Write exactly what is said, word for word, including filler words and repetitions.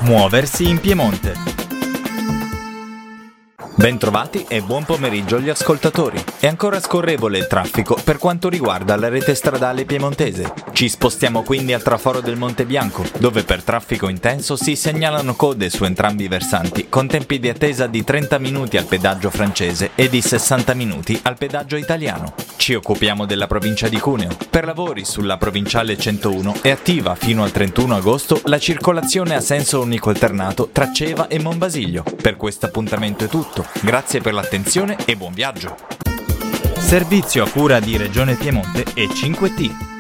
Muoversi in Piemonte. Bentrovati e buon pomeriggio agli ascoltatori. È ancora scorrevole il traffico per quanto riguarda la rete stradale piemontese. Ci spostiamo quindi al traforo del Monte Bianco, dove per traffico intenso si segnalano code su entrambi i versanti, con tempi di attesa di trenta minuti al pedaggio francese e di sessanta minuti al pedaggio italiano. Ci occupiamo della provincia di Cuneo. Per lavori sulla provinciale centouno è attiva fino al trentuno agosto la circolazione a senso unico alternato tra Ceva e Monbasiglio. Per questo appuntamento è tutto. Grazie per l'attenzione e buon viaggio! Servizio a cura di Regione Piemonte e cinque T.